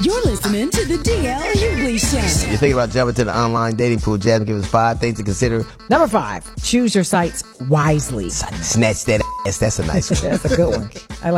You're listening to the DL Hughley Show. You're thinking about jumping to the online dating pool, Jasmine. Give us 5 things to consider. Number 5, choose your sites wisely. Snatch that ass. That's a nice one. That's a good one. I